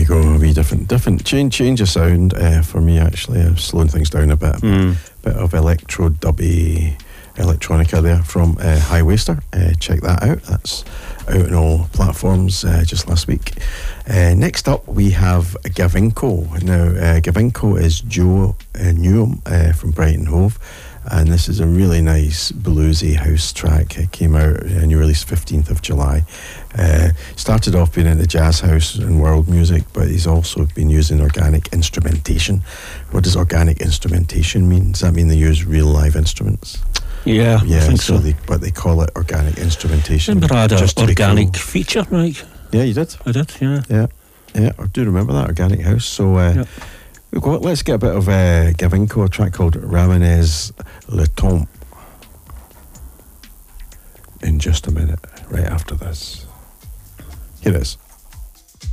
go, a wee different change of sound for me actually. I'm slowing things down a bit. Bit of electro dubby electronica there from High Waster. Check that out. That's out on all platforms just last week. Next up we have Gavinco. Now Gavinco is Joe Newham from Brighton Hove, and this is a really nice bluesy house track. It came out and you released 15th of July. Started off being in the jazz house and world music, but he's also been using organic instrumentation. What does organic instrumentation mean? Does that mean they use real live instruments? Yeah, I think so. But they call it organic instrumentation. Remember I had an organic cool feature, Mike? Yeah, you did. I did, yeah. Yeah, I do remember that, Organic House. So let's get a bit of Gavinco, a track called Ramenez Le Temps in just a minute, right after this. Here it is.